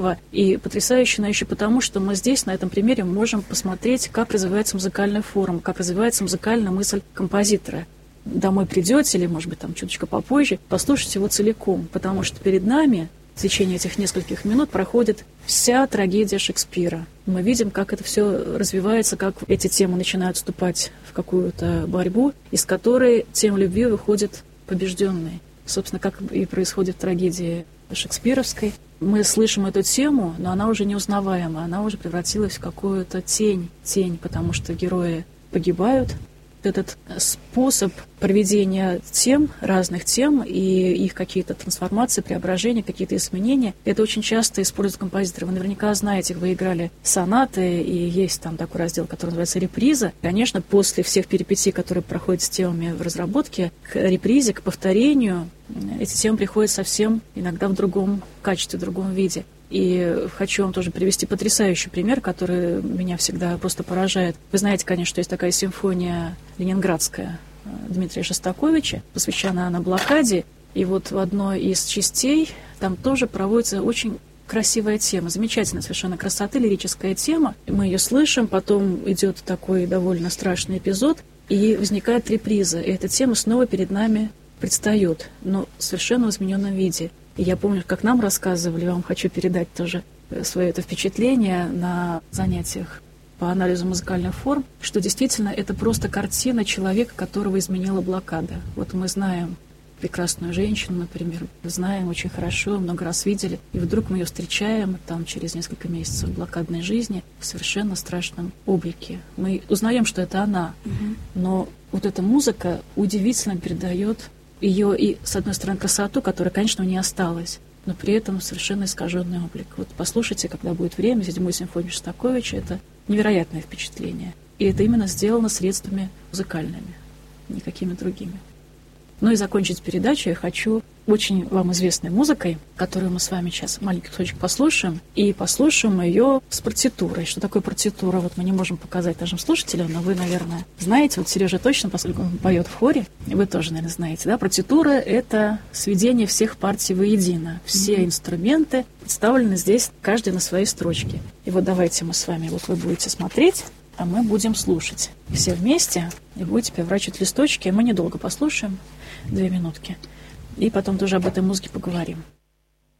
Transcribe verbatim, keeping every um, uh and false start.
И потрясающе, но еще потому, что мы здесь, на этом примере, можем посмотреть, как развивается музыкальная форма, как развивается музыкальная мысль композитора. Домой придете, или, может быть, там чуточку попозже, послушайте его целиком, потому что перед нами в течение этих нескольких минут проходит вся трагедия Шекспира. Мы видим, как это все развивается, как эти темы начинают вступать в какую-то борьбу, из которой тема любви выходит побежденной. Собственно, как и происходит в трагедии шекспировской. Мы слышим эту тему, но она уже неузнаваема, она уже превратилась в какую-то тень, тень, потому что герои погибают. Этот способ проведения тем, разных тем, и их какие-то трансформации, преображения, какие-то изменения, это очень часто используют композиторы. Вы наверняка знаете, вы играли сонаты, и есть там такой раздел, который называется «Реприза». Конечно, после всех перипетий, которые проходят с темами в разработке, к репризе, к повторению, эти темы приходят совсем иногда в другом качестве, в другом виде. И хочу вам тоже привести потрясающий пример, который меня всегда просто поражает. Вы знаете, конечно, что есть такая симфония ленинградская Дмитрия Шостаковича, посвященная она блокаде. И вот в одной из частей там тоже проводится очень красивая тема, замечательная совершенно красоты, лирическая тема. Мы ее слышим, потом идет такой довольно страшный эпизод, и возникает реприза. И эта тема снова перед нами предстает, но совершенно в измененном виде. И я помню, как нам рассказывали, я вам хочу передать тоже свое это впечатление на занятиях по анализу музыкальных форм, что действительно это просто картина человека, которого изменила блокада. Вот мы знаем прекрасную женщину, например, знаем очень хорошо, много раз видели, и вдруг мы ее встречаем там через несколько месяцев блокадной жизни в совершенно страшном облике. Мы узнаем, что это она, угу. Но вот эта музыка удивительно передает ее и, с одной стороны, красоту, которая, конечно, не осталась, но при этом совершенно искаженный облик. Вот послушайте, когда будет время, седьмую симфонию Шостаковича, это невероятное впечатление. И это именно сделано средствами музыкальными, никакими другими. Ну и закончить передачу я хочу очень вам известной музыкой, которую мы с вами сейчас маленький кусочек послушаем, и послушаем ее с партитурой. Что такое партитура? Вот мы не можем показать нашим слушателям, но вы, наверное, знаете, вот Сережа точно, поскольку он поет в хоре, вы тоже, наверное, знаете, да? Партитура — это сведение всех партий воедино. Все mm-hmm. инструменты представлены здесь, каждый на своей строчке. И вот давайте мы с вами, вот вы будете смотреть, а мы будем слушать. Все вместе, и будете переворачивать листочки, мы недолго послушаем, две минутки, и потом тоже об этой музыке поговорим.